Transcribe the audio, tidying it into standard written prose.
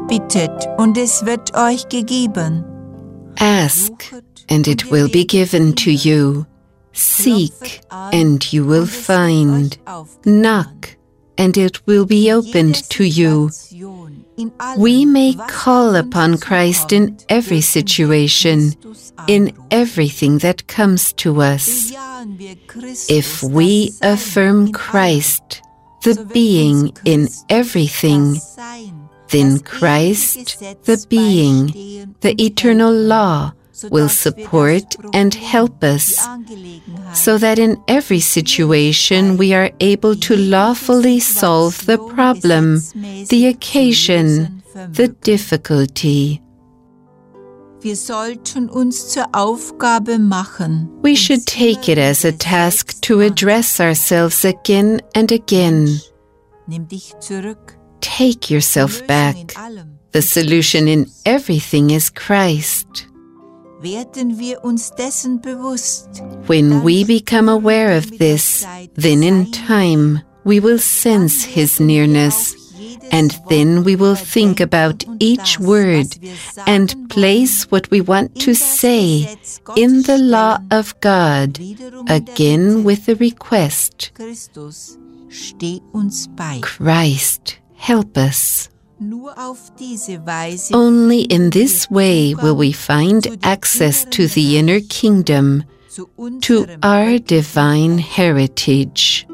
Bittet, und es wird euch gegeben. Ask, and it will be given to you. Seek, and you will find. Knock, and it will be opened to you. We may call upon Christ in every situation, in everything that comes to us. If we affirm Christ, the being in everything, then Christ, the being, the eternal law, will support and help us, so that in every situation we are able to lawfully solve the problem, the occasion, the difficulty. Wir sollten uns zur Aufgabe machen. We should take it as a task to address ourselves again and again. Nimm dich zurück. Take yourself back. The solution in everything is Christ. Werden wir uns dessen bewusst. When we become aware of this, then in time we will sense His nearness, and then we will think about each word and place what we want to say in the law of God, again with the request, Christus, steh uns bei. Christ, help us. Nur auf diese Weise Only in this way will we find access to the inner kingdom, to our divine heritage.